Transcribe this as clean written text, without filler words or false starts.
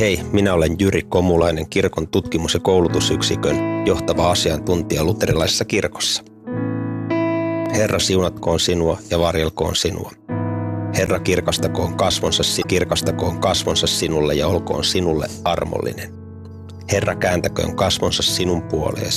Hei, minä olen Jyri Komulainen, kirkon tutkimus- ja koulutusyksikön johtava asiantuntija luterilaisessa kirkossa. Herra siunatkoon sinua ja varjelkoon sinua. Herra kirkastakoon kasvonsa sinulle ja olkoon sinulle armollinen. Herra kääntäköön kasvonsa sinun puoleesi